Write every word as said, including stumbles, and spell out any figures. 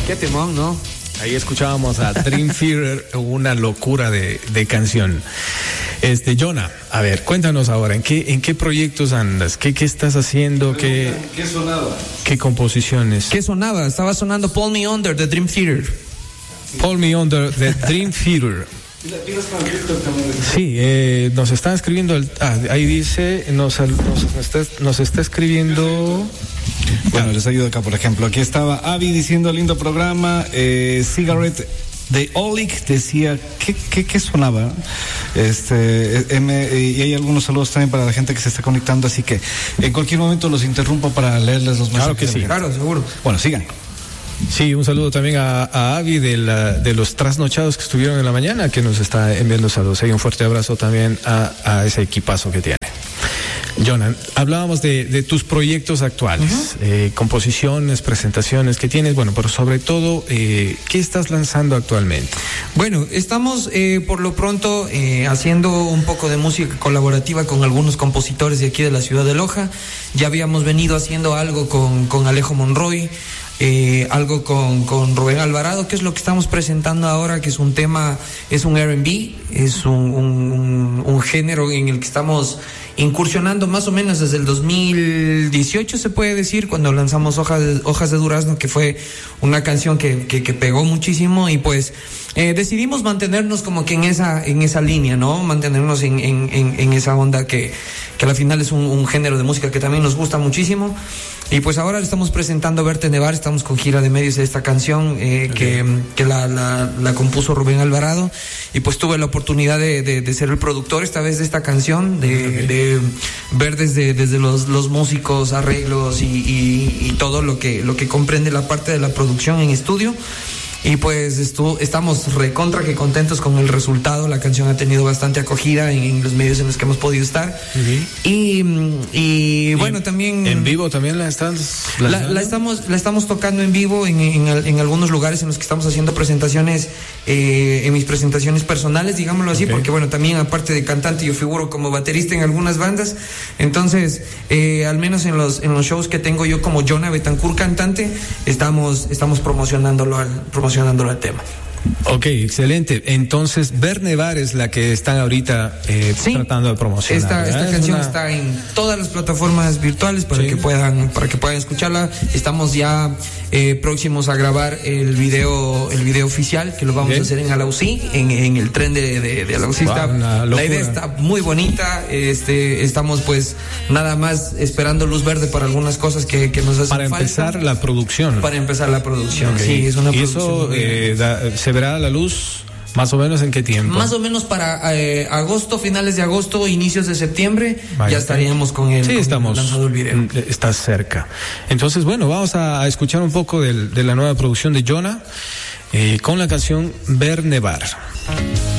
Qué temón, ¿no? Ahí escuchábamos a Dream Theater, una locura de, de canción. Este, Jonah, a ver, cuéntanos ahora, ¿en qué, en qué proyectos andas? ¿Qué, qué estás haciendo? ¿Qué, ¿Qué sonaba? ¿Qué composiciones? ¿Qué sonaba? Estaba sonando Pull Me Under de Dream Theater. Pull Me Under de Dream Theater. Sí, eh, nos está escribiendo, el, ah, ahí dice, nos, nos, nos, está, nos está escribiendo... Bueno, les ayudo acá, por ejemplo. Aquí estaba Avi diciendo lindo programa. Eh, Cigarette de Olik decía, ¿qué, qué, qué sonaba? Este, M, y hay algunos saludos también para la gente que se está conectando, así que en cualquier momento los interrumpo para leerles los mensajes. Claro que sí. Claro, seguro. Bueno, sigan. Sí, un saludo también a, a Avi de, la, de los trasnochados que estuvieron en la mañana, que nos está enviando saludos. Y un fuerte abrazo también a, a ese equipazo que tiene. Jonah, hablábamos de, de tus proyectos actuales, uh-huh. eh, composiciones, presentaciones que tienes, bueno, pero sobre todo, eh, ¿qué estás lanzando actualmente? Bueno, estamos eh, por lo pronto eh, haciendo un poco de música colaborativa con algunos compositores de aquí de la ciudad de Loja. Ya habíamos venido haciendo algo con, con Alejo Monroy. Eh, algo con, con Rubén Alvarado, que es lo que estamos presentando ahora, que es un tema, es un R and B, es un, un, un género en el que estamos incursionando más o menos desde el dos mil dieciocho, se puede decir, cuando lanzamos Hojas de, Hojas de Durazno, que fue una canción que, que, que pegó muchísimo, y pues eh, decidimos mantenernos como que en esa, en esa línea, ¿no? Mantenernos en, en, en, en esa onda que, que al final es un, un género de música que también nos gusta muchísimo. Y pues ahora le estamos presentando Verte Nevar, estamos con gira de medios de esta canción eh, okay. que, que la, la, la compuso Rubén Alvarado, y pues tuve la oportunidad de, de, de ser el productor esta vez de esta canción, de, okay. de ver desde, desde los, los músicos, arreglos y, y, y todo lo que, lo que comprende la parte de la producción en estudio. Y pues estu- estamos recontra que contentos con el resultado. La canción ha tenido bastante acogida en, en los medios en los que hemos podido estar. Uh-huh. Y, y bueno, ¿Y también... ¿En vivo también la estás? La, la, estamos, la estamos tocando en vivo en, en, en algunos lugares en los que estamos haciendo presentaciones, eh, en mis presentaciones personales, digámoslo así, okay. porque bueno, también aparte de cantante yo figuro como baterista en algunas bandas. Entonces, eh, al menos en los, en los shows que tengo yo como Jonah Betancourt cantante, estamos, estamos promocionándolo al promocionándolo al tema. Ok, excelente. Entonces, Ver Nevar es la que están ahorita eh, sí, tratando de promocionar. Esta, esta es canción una... está en todas las plataformas virtuales para sí. que puedan, para que puedan escucharla. Estamos ya eh, próximos a grabar el video, el video oficial, que lo vamos okay. a hacer en Alausí, en, en el tren de, de, de Alausí. Wow, está, la idea está muy bonita. Este, estamos pues nada más esperando luz verde para algunas cosas que, que nos hacen para falta. empezar la producción. Para empezar la producción. Okay. Sí, es una y producción. Eso eh, da, se verá a la luz más o menos en qué tiempo. Más o menos para eh, agosto, finales de agosto, inicios de septiembre. Vaya, ya estaríamos con el, sí, con estamos, el lanzado el video. Está cerca. Entonces, bueno, vamos a, a escuchar un poco del, de la nueva producción de Jonah eh, con la canción Ver Nevar.